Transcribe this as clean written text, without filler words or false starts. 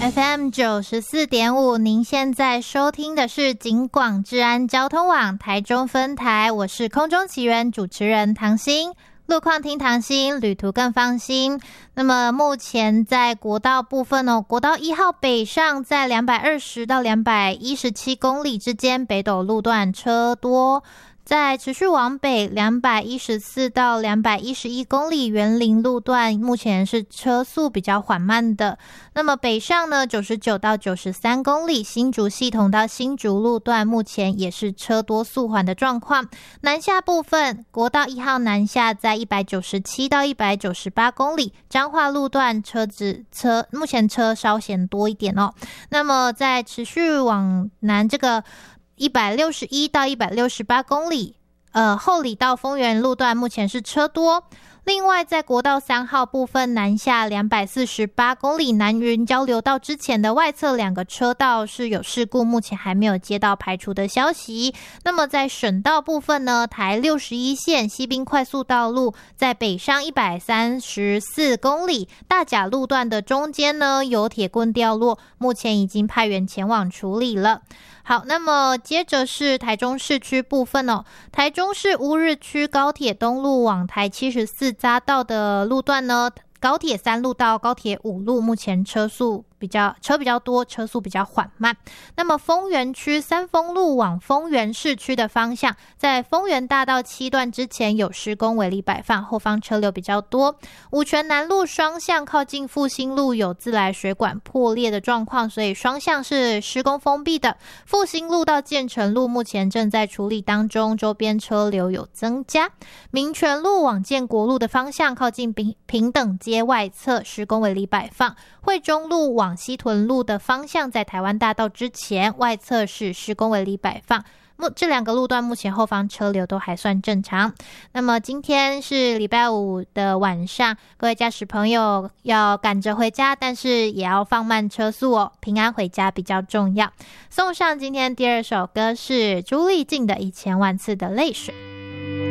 FM 94.5，您现在收听的是警广治安交通网台中分台，我是空中奇人主持人唐心。路况听唐心，旅途更放心。那么目前在国道部分国道1号北上在220到217公里之间，北斗路段车多。在持续往北214到211公里园林路段，目前是车速比较缓慢的。那么北上呢，99到93公里新竹系统到新竹路段，目前也是车多速缓的状况。南下部分，国道1号南下在197到198公里，彰化路段目前车稍嫌多一点那么在持续往南这个161到168公里，后里到丰原路段目前是车多。另外在国道3号部分南下248公里南云交流道之前的外侧2个车道是有事故，目前还没有接到排除的消息。那么在省道部分呢，台61线西滨快速道路在北上134公里，大甲路段的中间呢有铁棍掉落，目前已经派员前往处理了。好，那么接着是台中市区部分台中市乌日区高铁东路往台74匝道的路段呢，高铁3路到高铁5路目前车比较多，车速比较缓慢。那么丰原区三丰路往丰原市区的方向，在丰原大道7段之前有施工违例摆放，后方车流比较多。五权南路双向靠近复兴路有自来水管破裂的状况，所以双向是施工封闭的。复兴路到建成路目前正在处理当中，周边车流有增加。民权路往建国路的方向靠近平等街外侧施工违例摆放。惠中路往西屯路的方向在台湾大道之前，外侧是施工违例摆放。这2个路段目前后方车流都还算正常。那么今天是礼拜五的晚上，各位驾驶朋友要赶着回家，但是也要放慢车速平安回家比较重要。送上今天第2首歌是朱丽静的1000万次的泪水。